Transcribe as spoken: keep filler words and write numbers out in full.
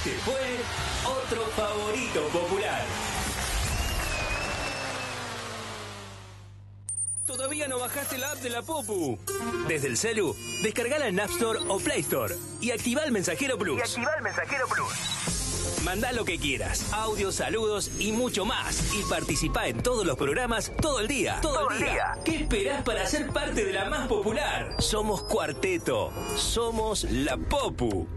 Este fue otro favorito popular. ¿Todavía no bajaste la app de la Popu? Desde el celu, descargala en App Store o Play Store y activa el Mensajero Plus. Y activa el Mensajero Plus. Mandá lo que quieras, audios, saludos y mucho más. Y participá en todos los programas todo el día. Todo, todo el día. día. ¿Qué esperás para ser parte de la más popular? Somos Cuarteto. Somos la Popu.